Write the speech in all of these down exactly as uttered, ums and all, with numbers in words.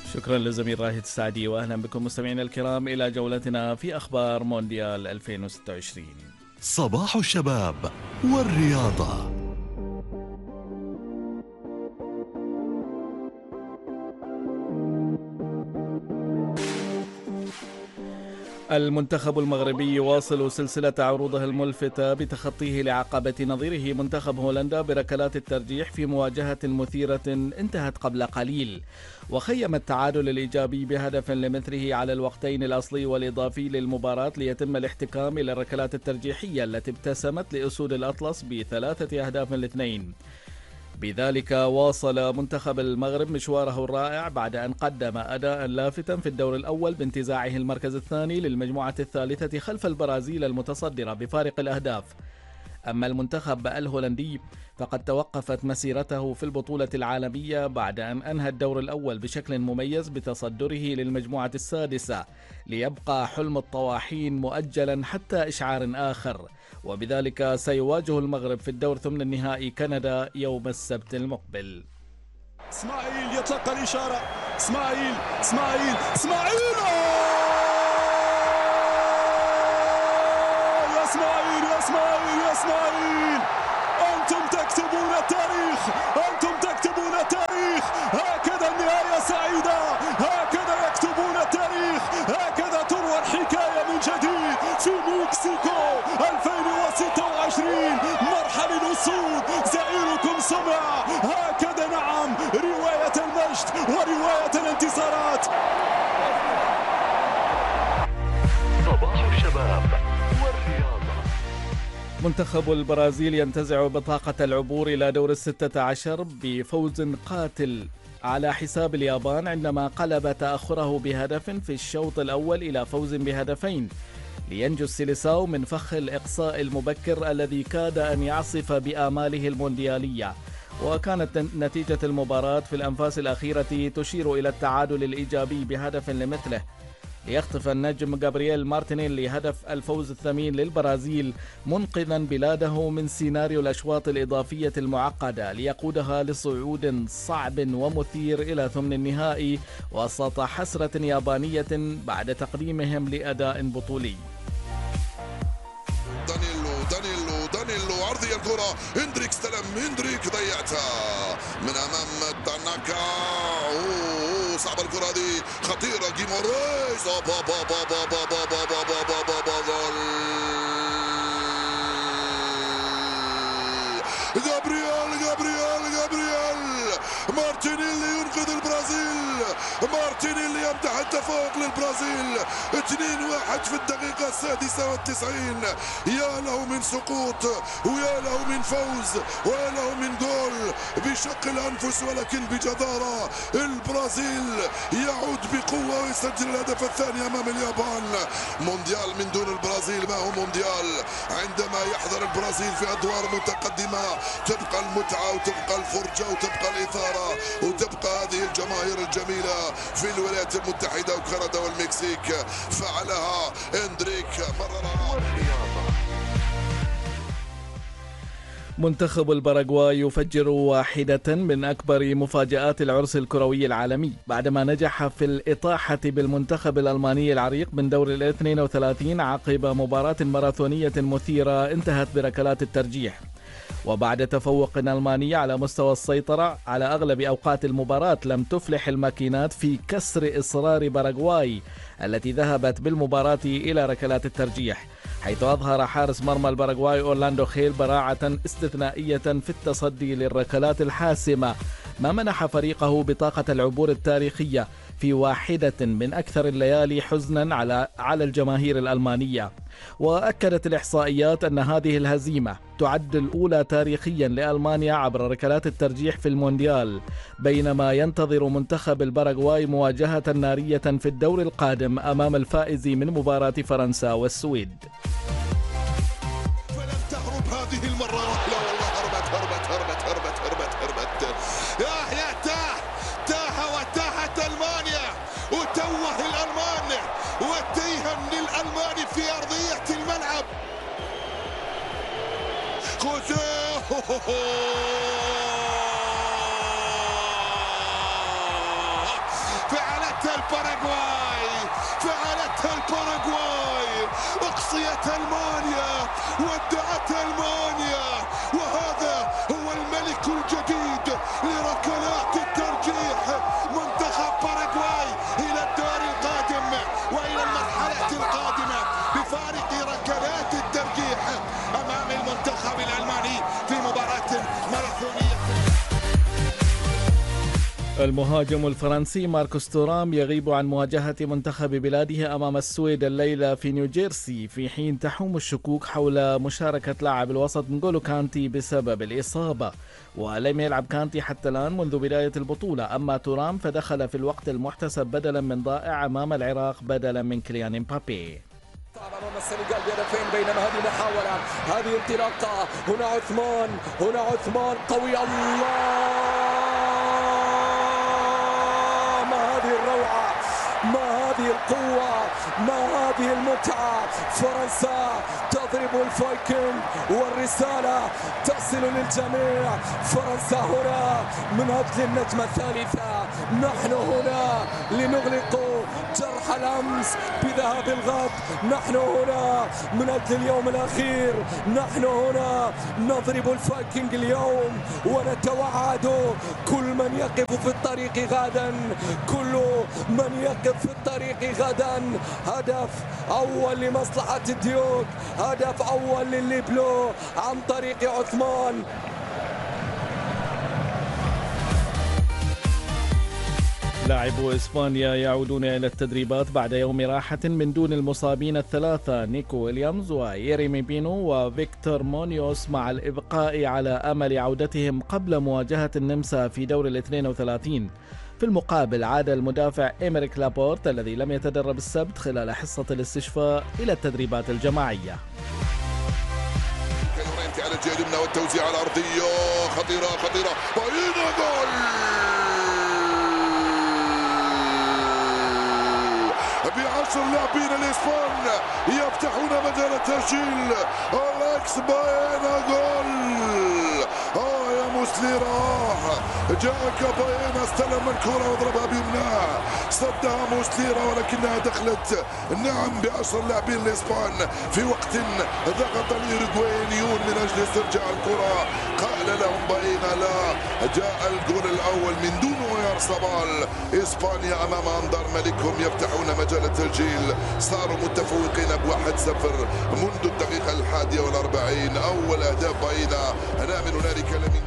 شكرا للزميل راهد السعدي، وأهلا بكم مستمعينا الكرام إلى جولتنا في أخبار مونديال ألفين وستة وعشرين. صباح الشباب والرياضة. المنتخب المغربي يواصل سلسلة عروضه الملفتة بتخطيه لعقبة نظيره منتخب هولندا بركلات الترجيح في مواجهة مثيرة انتهت قبل قليل، وخيم التعادل الإيجابي بهدف لمثله على الوقتين الأصلي والإضافي للمباراة ليتم الاحتكام إلى الركلات الترجيحية التي ابتسمت لأسود الأطلس بثلاثة أهداف لاثنين. بذلك واصل منتخب المغرب مشواره الرائع بعد أن قدم أداء لافتا في الدور الأول بانتزاعه المركز الثاني للمجموعة الثالثة خلف البرازيل المتصدرة بفارق الأهداف. أما المنتخب الهولندي فقد توقفت مسيرته في البطولة العالمية بعد أن أنهى الدور الأول بشكل مميز بتصدره للمجموعة السادسة، ليبقى حلم الطواحين مؤجلا حتى إشعار آخر، وبذلك سيواجه المغرب في الدور ثمن النهائي كندا يوم السبت المقبل. اسماعيل يتلقى الإشارة، اسماعيل اسماعيل اسماعيل يا اسماعيل يا اسماعيل يا اسماعيل، أنتم تكتبون التاريخ، أنتم تكتبون التاريخ. هكذا النهاية سعيدة، هكذا يكتبون التاريخ، هكذا تروى الحكاية من جديد في مكسيكو ألفين وستة وعشرين. مرحل الأسود، زعيركم سمع. هكذا نعم رواية المجد ورواية الانتصارات. صباح الشباب والرياضة. منتخب البرازيل ينتزع بطاقة العبور إلى دور الستة عشر بفوز قاتل على حساب اليابان عندما قلب تأخره بهدف في الشوط الأول إلى فوز بهدفين، لينجو السيليساو من فخ الإقصاء المبكر الذي كاد أن يعصف بآماله المونديالية. وكانت نتيجة المباراة في الأنفاس الأخيرة تشير إلى التعادل الإيجابي بهدف لمثله، ليخطف النجم جابرييل مارتينيلي هدف الفوز الثمين للبرازيل منقذا بلاده من سيناريو الأشواط الإضافية المعقدة ليقودها لصعود صعب ومثير إلى ثمن النهائي وسط حسرة يابانية بعد تقديمهم لأداء بطولي. دانيلو دانيلو دانيلو عرضية الكرة، هندريك استلم، هندريك ضيعتها من أمام تاناكا. أوه صعبة الكرة هذه، خطيرة. جيموريز با با با با با با با با با با با با جول. جابرييل جابرييل جابرييل مارتينيلي ينقذ البرازيل. مارتينيلي يمدح التفوق للبرازيل اثنين واحد في الدقيقة السادسة والتسعين. يا له من سقوط ويا له من فوز ويا له من جول بشق الأنفس، ولكن بجدارة البرازيل يعود بقوة ويسجل الهدف الثاني أمام اليابان. مونديال من دون البرازيل ما هو مونديال. عندما يحضر البرازيل في أدوار متقدمة تبقى المتعة وتبقى الفرجة وتبقى الإثارة وتبقى هذه الجماهير الجميلة في الولايات المتحدة وكندا والمكسيك. فعلها هندريك مرة. منتخب الباراغواي يفجر واحدة من أكبر مفاجآت العرس الكروي العالمي بعدما نجح في الإطاحة بالمنتخب الألماني العريق من دور الاثنين وثلاثين عقب مباراة ماراثونية مثيرة انتهت بركلات الترجيح. وبعد تفوق ألماني على مستوى السيطرة على أغلب أوقات المباراة، لم تفلح الماكينات في كسر إصرار باراغواي التي ذهبت بالمباراة إلى ركلات الترجيح، حيث أظهر حارس مرمى الباراغواي أورلاندو خيل براعة استثنائية في التصدي للركلات الحاسمة، ما منح فريقه بطاقة العبور التاريخية في واحدة من أكثر الليالي حزنا على على الجماهير الألمانية. وأكدت الإحصائيات أن هذه الهزيمة تعد الأولى تاريخيا لألمانيا عبر ركلات الترجيح في المونديال، بينما ينتظر منتخب الباراغواي مواجهة نارية في الدور القادم أمام الفائز من مباراة فرنسا والسويد. فلم تهرب هذه المرة. لا والله هربت هربت هربت هربت هربت هربت. يا يا تاه تاه وتاهت ألمانيا وتوه الألمان وتيهم للألمان في أرضية الملعب. خذوه فعلا ألمانيا، ودعت ألمانيا، وهذا هو الملك الجديد لركلات الترجيح. منتخب باراغواي إلى الدور القادم وإلى المرحلة القادمة بفارق ركلات الترجيح أمام المنتخب الألماني في مباراة ماراثونية. المهاجم الفرنسي ماركوس تورام يغيب عن مواجهة منتخب بلاده أمام السويد الليلة في نيوجيرسي، في حين تحوم الشكوك حول مشاركة لاعب الوسط نغولو كانتي بسبب الإصابة، ولم يلعب كانتي حتى الآن منذ بداية البطولة. أما تورام فدخل في الوقت المحتسب بدلا من ضائع أمام العراق بدلا من كيليان امبابي. أمام السنغال بهدفين، بينما هذه محاولة، هذه انطلاقة، هنا عثمان، هنا عثمان قوي، الله ما هذه الروعة، ما هذه القوة، ما هذه المتعة. فرنسا تضرب الفايكنج والرسالة تصل للجميع. فرنسا هنا من أجل النجمة الثالثة، نحن هنا لنغلق جرح الأمس بذهاب الغد، نحن هنا من أجل اليوم الأخير، نحن هنا نضرب الفايكنج اليوم ونتوعد كل من يقف في الطريق غدا، كل من يقف في الطريق غدا. هدف أول لمصلحة الديوك، هدف أول للليبلو عن طريق عثمان. لاعبو إسبانيا يعودون إلى التدريبات بعد يوم راحة من دون المصابين الثلاثة نيكو ويليامز وييريمي بينو وفيكتور مونيوس، مع الإبقاء على أمل عودتهم قبل مواجهة النمسا في دور الاثنين وثلاثين. في المقابل عاد المدافع إيمريك لابورت الذي لم يتدرب السبت خلال حصة الاستشفاء إلى التدريبات الجماعية. على الجهة اليمنى والتوزيع على الأرضية خطيرة خطيرة، باينا جول بعشر لاعبين الإسبان يفتحون مجال التسجيل. أليكس باينا جول. آه يا موسليرا، جاء باينا استلم الكرة وضربها بيمناه، صدها موسليرا ولكنها دخلت. نعم بعشر لاعبين الإسبان في وقت ضغط الإيروغواييون من أجل استرجاع الكرة. قال لهم باينا لا. جاء الجول الأول من دون ويارسابال. إسبانيا أمام أنظار ملكهم يفتحون مجال التسجيل. صاروا متفوقين بواحد صفر منذ الدقيقة الحادية والأربعين. أول أهداف باينا أنا من هنالك لمن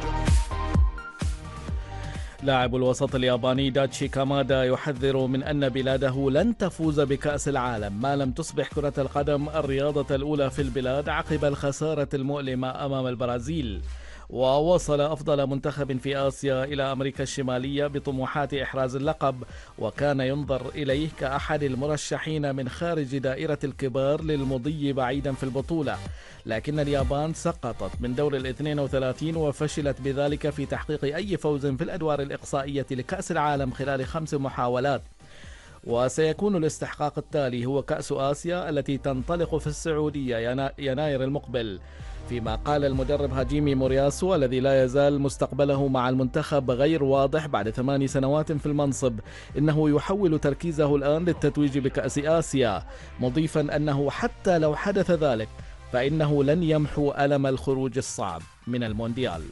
لاعب الوسط الياباني داتشي كامادا يحذر من أن بلاده لن تفوز بكأس العالم ما لم تصبح كرة القدم الرياضة الأولى في البلاد عقب الخسارة المؤلمة أمام البرازيل. ووصل أفضل منتخب في آسيا إلى أمريكا الشمالية بطموحات إحراز اللقب، وكان ينظر إليه كأحد المرشحين من خارج دائرة الكبار للمضي بعيدا في البطولة، لكن اليابان سقطت من دور الاثنين وثلاثين وفشلت بذلك في تحقيق أي فوز في الأدوار الإقصائية لكأس العالم خلال خمس محاولات. وسيكون الاستحقاق التالي هو كأس آسيا التي تنطلق في السعودية يناير المقبل. فيما قال المدرب هاجيمي مورياسو الذي لا يزال مستقبله مع المنتخب غير واضح بعد ثمان سنوات في المنصب إنه يحول تركيزه الآن للتتويج بكأس آسيا، مضيفا أنه حتى لو حدث ذلك فإنه لن يمحو ألم الخروج الصعب من المونديال.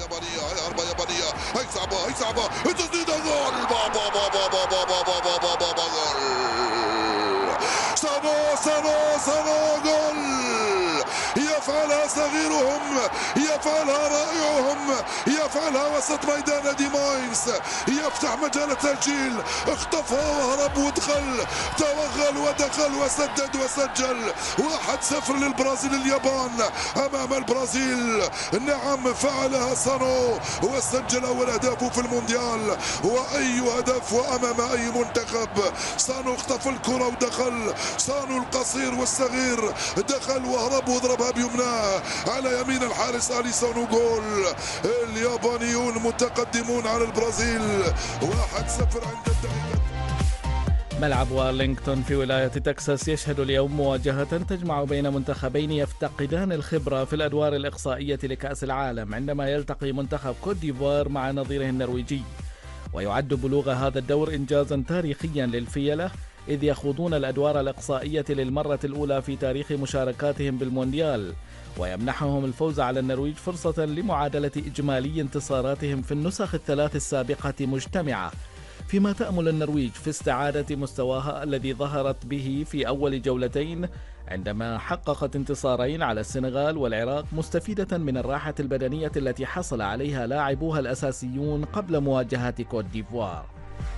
يفعلها صغيرهم، يفعلها رائعهم، يفعلها وسط ميدان دي ماينز، يفتح مجال التسجيل، اخطفها وهرب ودخل، توغل ودخل وسدد وسجل. واحد صفر للبرازيل. اليابان امام البرازيل. نعم فعلها سانو وسجل اول اهدافه في المونديال، واي هدف وامام اي منتخب. سانو اخطف الكرة ودخل، سانو القصير والصغير دخل وهرب وضربها بيمناه على يمين الحارس أليسون. جول. اليابانيون متقدمون على البرازيل واحد صفر عند الدقيقة. ملعب أرلينغتون في ولاية تكساس يشهد اليوم مواجهة تجمع بين منتخبين يفتقدان الخبرة في الأدوار الإقصائية لكأس العالم، عندما يلتقي منتخب كوت ديفوار مع نظيره النرويجي. ويعد بلوغ هذا الدور إنجازا تاريخيا للفيلة إذ يخوضون الأدوار الإقصائية للمرة الأولى في تاريخ مشاركاتهم بالمونديال، ويمنحهم الفوز على النرويج فرصة لمعادلة إجمالي انتصاراتهم في النسخ الثلاث السابقة مجتمعة، فيما تأمل النرويج في استعادة مستواها الذي ظهرت به في أول جولتين عندما حققت انتصارين على السنغال والعراق، مستفيدة من الراحة البدنية التي حصل عليها لاعبوها الأساسيون قبل مواجهة كوت ديفوار.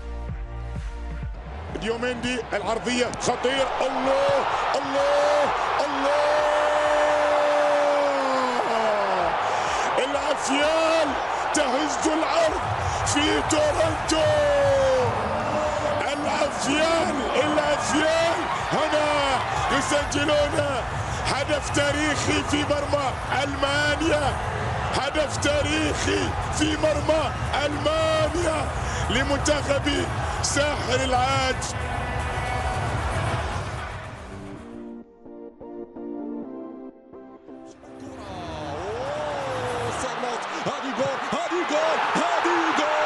ديوميندي العرضية خطير، الله الله الله، الأفيال تهز الأرض في تورنتو، الأفيال الأفيال هنا يسجلون هدف تاريخي في مرمى ألمانيا، هدف تاريخي في مرمى ألمانيا لمنتخب ساحر العاج. هذه جول هذه جول هذه جول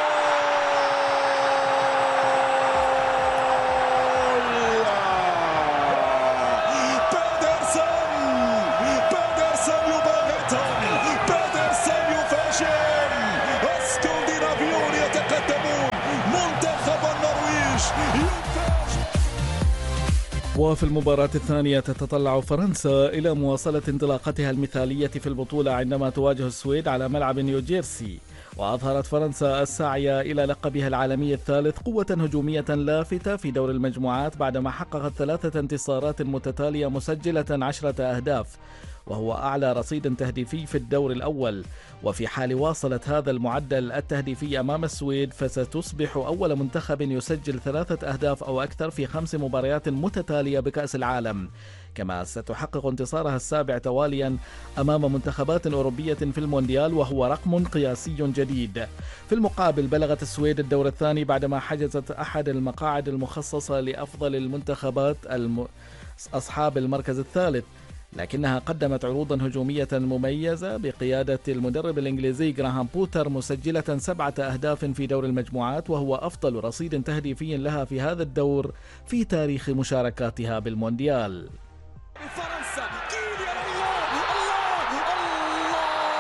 بيدرسن بيدرسن يباغتهم، بيدرسن يفاجئ، اسكندنافيون يتقدمون، منتخب النرويج يفاجئ. وفي المباراة الثانية تتطلع فرنسا إلى مواصلة انطلاقتها المثالية في البطولة عندما تواجه السويد على ملعب نيوجيرسي، وأظهرت فرنسا السعي إلى لقبها العالمي الثالث قوة هجومية لافتة في دور المجموعات بعدما حققت ثلاثة انتصارات متتالية مسجلة عشرة أهداف، وهو أعلى رصيد تهديفي في الدور الأول. وفي حال واصلت هذا المعدل التهديفي أمام السويد فستصبح أول منتخب يسجل ثلاثة أهداف أو أكثر في خمس مباريات متتالية بكأس العالم، كما ستحقق انتصارها السابع تواليا أمام منتخبات أوروبية في المونديال، وهو رقم قياسي جديد. في المقابل بلغت السويد الدور الثاني بعدما حجزت أحد المقاعد المخصصة لأفضل المنتخبات الم... أصحاب المركز الثالث، لكنها قدمت عروضا هجومية مميزة بقيادة المدرب الإنجليزي غراهام بوتر، مسجلة سبعة أهداف في دور المجموعات، وهو أفضل رصيد تهديفي لها في هذا الدور في تاريخ مشاركاتها بالمونديال. فرنسا كيليان، الله الله الله،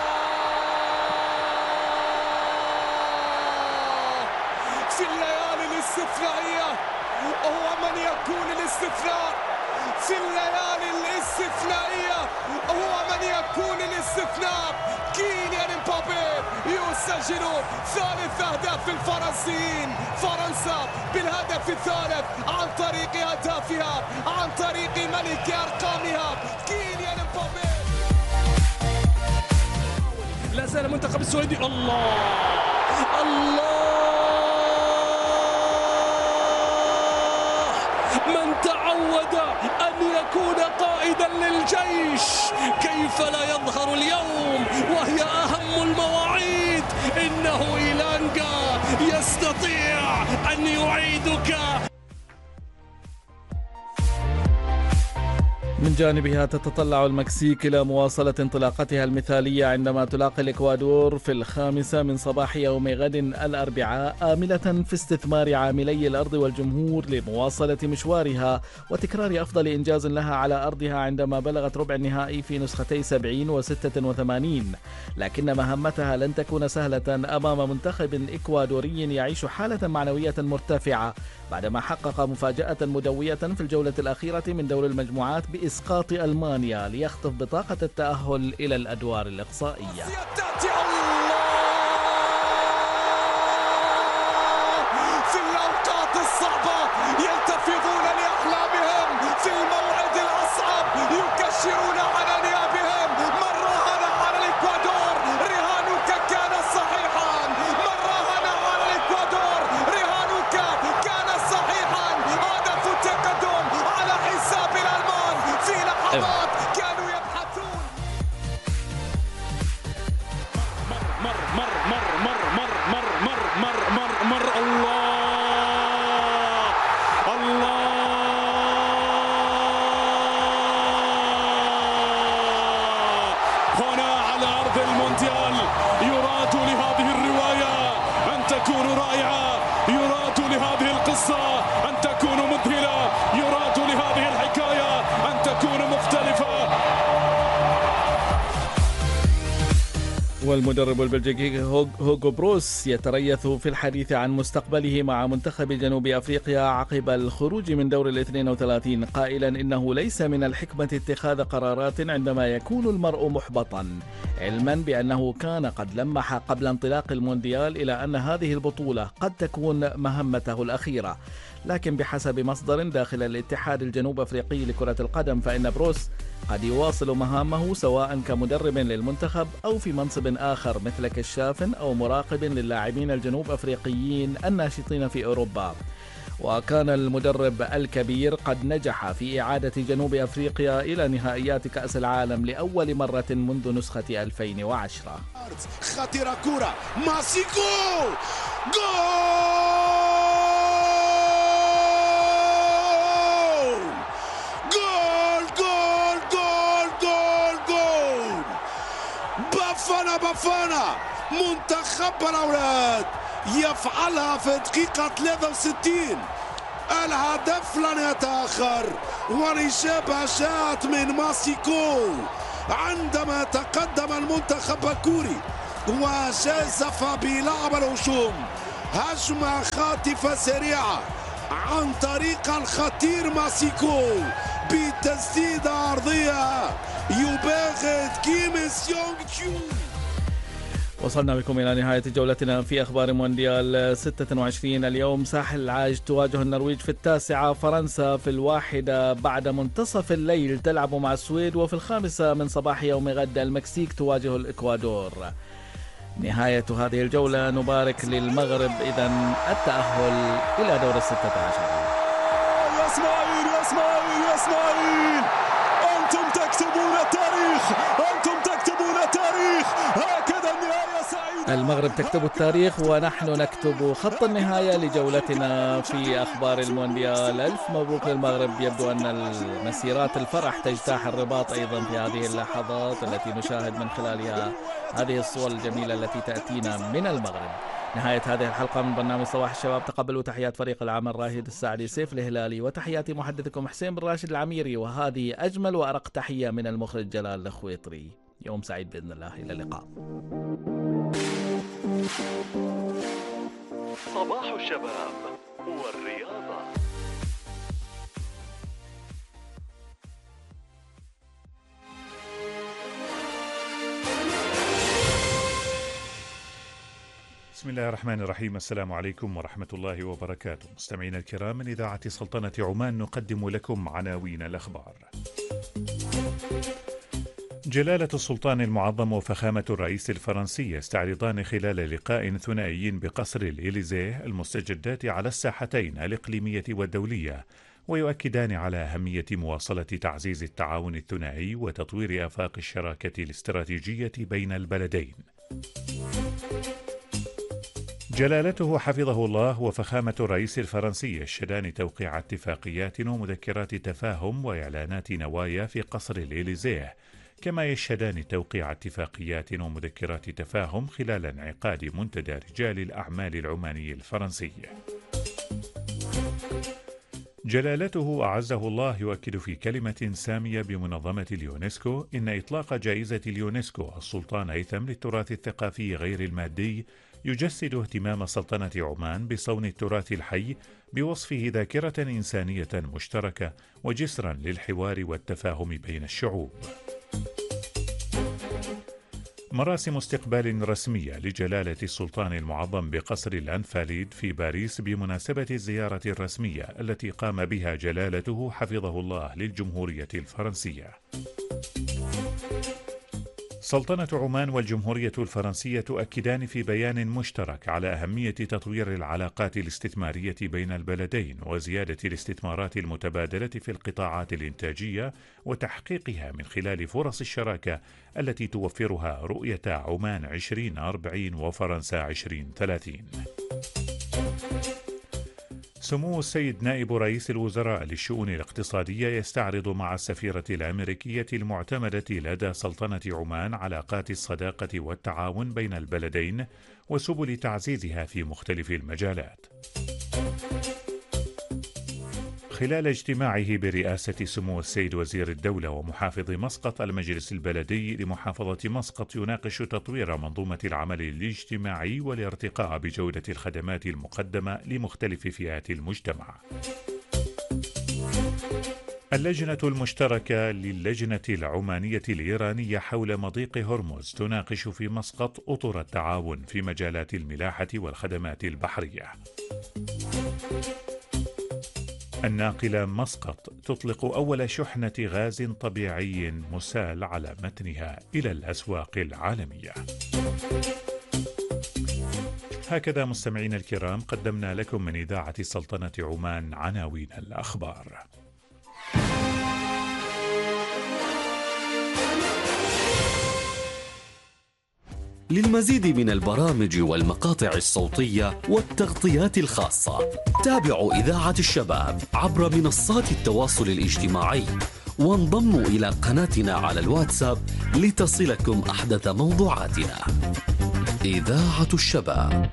في الليالي الاستثنائية هو من يكون الاستثناء، في الليالي الاستثنائية هو من يكون الاستثناء. كيليان امبابي يسجل ثالث أهداف الفرنسيين، فرنسا بالهدف الثالث عن طريق أهدافها، عن طريق ملك أرقامها كيليان امبابي. لا زال المنتخب السويدي، الله الله، من تعود أن يكون قائدا للجيش كيف لا يظهر اليوم وهي أهم المواعيد. إنه إيلانجا يستطيع أن يعيدك. من جانبها تتطلع المكسيك إلى مواصلة انطلاقتها المثالية عندما تلاقي الإكوادور في الخامسة من صباح يوم غد الأربعاء، آملة في استثمار عاملي الأرض والجمهور لمواصلة مشوارها وتكرار أفضل إنجاز لها على أرضها عندما بلغت ربع النهائي في نسختي سبعين وستة وثمانين، لكن مهمتها لن تكون سهلة أمام منتخب إكوادوري يعيش حالة معنوية مرتفعة بعدما حقق مفاجأة مدوية في الجولة الأخيرة من دور المجموعات بإسقاط ألمانيا ليخطف بطاقة التأهل إلى الأدوار الإقصائية. في الأوقات الصعبة يلتفظون لأحلامهم، في الموعد الأصعب يكشرون على نيابهم. من راهن على الإكوادور رهانك كان صحيحا، من راهن على الإكوادور رهانك كان صحيحا. هدف التقدم على حساب الألمان في لحظات كانوا يبحثون. والمدرب البلجيكي هوغو بروس يتريث في الحديث عن مستقبله مع منتخب جنوب أفريقيا عقب الخروج من دور الاثنين وثلاثين، قائلا إنه ليس من الحكمة اتخاذ قرارات عندما يكون المرء محبطا، علما بأنه كان قد لمح قبل انطلاق المونديال إلى أن هذه البطولة قد تكون مهمته الأخيرة. لكن بحسب مصدر داخل الاتحاد الجنوب أفريقي لكرة القدم فإن بروس قد يواصل مهامه سواء كمدرب للمنتخب أو في منصب آخر مثل كشاف أو مراقب للاعبين الجنوب أفريقيين الناشطين في أوروبا. وكان المدرب الكبير قد نجح في إعادة جنوب أفريقيا إلى نهائيات كأس العالم لأول مرة منذ نسخة ألفين وعشرة. خطيرة كرة ماسيكو جول جول جول جول جول جول بافانا بافانا منتخب الأولاد يفعلها في دقيقة ثلاثة وستين. الهدف لن يتأخر والإجابة جاءت من ماسيكو عندما تقدم المنتخب الكوري وجازف بلعب الهجوم هجمة خاطفة سريعة عن طريق الخطير ماسيكو بتسديدة أرضية يباغت كيم سيونغ تشو. وصلنا بكم إلى نهاية جولتنا في أخبار مونديال ستة وعشرين. اليوم ساحل العاج تواجه النرويج في التاسعة، فرنسا في الواحدة بعد منتصف الليل تلعب مع السويد، وفي الخامسة من صباح يوم غد المكسيك تواجه الإكوادور. نهاية هذه الجولة نبارك للمغرب إذن التأهل إلى دور الستة عشر. يا اسماعيل يا اسماعيل يا اسماعيل، أنتم تكتبون التاريخ، أنتم تكتبون التاريخ، هكذا النهاية سعيدة. المغرب تكتب التاريخ ونحن نكتب خط النهاية لجولتنا في أخبار المونديال. ألف مبروك للمغرب. يبدو أن المسيرات الفرح تجتاح الرباط أيضا في هذه اللحظات التي نشاهد من خلالها هذه الصور الجميلة التي تأتينا من المغرب. نهاية هذه الحلقة من برنامج صباح الشباب. تقبلوا تحيات فريق العمل راهد السعدي، سيف الهلالي، وتحياتي محدثكم حسين بن راشد العميري، وهذه أجمل وأرق تحية من المخرج جلال الخويطري. يوم سعيد بإذن الله، إلى اللقاء. صباح الشباب والرياضة. بسم الله الرحمن الرحيم. السلام عليكم ورحمة الله وبركاته. مستمعينا الكرام، من إذاعة سلطنة عمان نقدم لكم عناوين الأخبار. جلالة السلطان المعظم وفخامة الرئيس الفرنسي يستعرضان خلال لقاء ثنائي بقصر الإليزيه المستجدات على الساحتين الإقليمية والدولية، ويؤكدان على أهمية مواصلة تعزيز التعاون الثنائي وتطوير آفاق الشراكة الاستراتيجية بين البلدين. جلالته حفظه الله وفخامة الرئيس الفرنسي يشهدان توقيع اتفاقيات ومذكرات تفاهم وإعلانات نوايا في قصر الإليزيه، كما يشهدان توقيع اتفاقيات ومذكرات تفاهم خلال انعقاد منتدى رجال الأعمال العماني الفرنسي. جلالته أعزه الله يؤكد في كلمة سامية بمنظمة اليونسكو إن إطلاق جائزة اليونسكو السلطان هيثم للتراث الثقافي غير المادي يجسد اهتمام سلطنة عمان بصون التراث الحي بوصفه ذاكرة إنسانية مشتركة وجسرا للحوار والتفاهم بين الشعوب. مراسم استقبال رسمية لجلالة السلطان المعظم بقصر الأنفاليد في باريس بمناسبة الزيارة الرسمية التي قام بها جلالته حفظه الله للجمهورية الفرنسية. سلطنة عمان والجمهورية الفرنسية تؤكدان في بيان مشترك على أهمية تطوير العلاقات الاستثمارية بين البلدين وزيادة الاستثمارات المتبادلة في القطاعات الإنتاجية وتحقيقها من خلال فرص الشراكة التي توفرها رؤية عمان عشرين أربعين وفرنسا عشرين ثلاثين. سمو السيد نائب رئيس الوزراء للشؤون الاقتصادية يستعرض مع السفيرة الأمريكية المعتمدة لدى سلطنة عمان علاقات الصداقة والتعاون بين البلدين وسبل تعزيزها في مختلف المجالات. خلال اجتماعه برئاسة سمو السيد وزير الدولة ومحافظ مسقط، المجلس البلدي لمحافظة مسقط يناقش تطوير منظومة العمل الاجتماعي والارتقاء بجودة الخدمات المقدمة لمختلف فئات المجتمع. اللجنة المشتركة للجنة العمانية الإيرانية حول مضيق هرمز تناقش في مسقط أطر التعاون في مجالات الملاحة والخدمات البحرية. الناقلة مسقط تطلق أول شحنة غاز طبيعي مسال على متنها إلى الأسواق العالمية. هكذا مستمعين الكرام قدمنا لكم من إذاعة سلطنة عمان عناوين الأخبار. للمزيد من البرامج والمقاطع الصوتية والتغطيات الخاصة تابعوا إذاعة الشباب عبر منصات التواصل الاجتماعي وانضموا إلى قناتنا على الواتساب لتصلكم أحدث موضوعاتنا. إذاعة الشباب.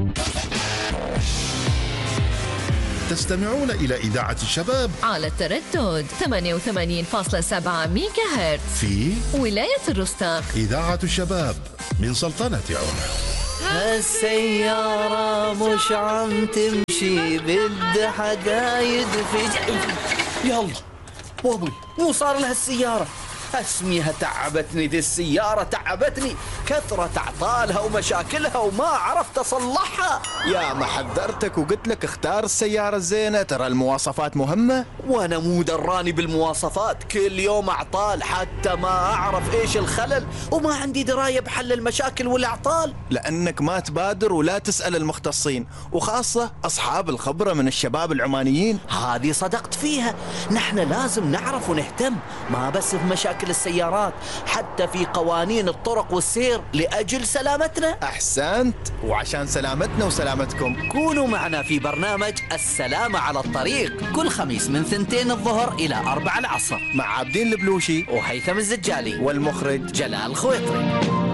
تستمعون إلى إذاعة الشباب على التردد ثمانية وثمانين فاصلة سبعة ميجا هرتز في ولاية الرستاق. إذاعة الشباب من سلطنة عمان. هالسيارة مش عم تمشي، بدها حدايد في يلا بابي مو صار لها السيارة، اسميها تعبتني ذي السيارة، تعبتني كثرة اعطالها ومشاكلها وما عرفت اصلحها. يا ما حذرتك وقلت لك اختار السيارة الزينة، ترى المواصفات مهمة. وانا مو دراني بالمواصفات، كل يوم اعطال حتى ما اعرف ايش الخلل وما عندي دراية بحل المشاكل والاعطال. لانك ما تبادر ولا تسأل المختصين، وخاصة اصحاب الخبرة من الشباب العمانيين. هذه صدقت فيها، نحن لازم نعرف ونهتم، ما بس في مشاكل السيارات، حتى في قوانين الطرق والسير لأجل سلامتنا. أحسنت، وعشان سلامتنا وسلامتكم كونوا معنا في برنامج السلامة على الطريق كل خميس من ثنتين الظهر إلى أربع العصر مع عابدين البلوشي وهيثم الزجالي والمخرج جلال الخويطري.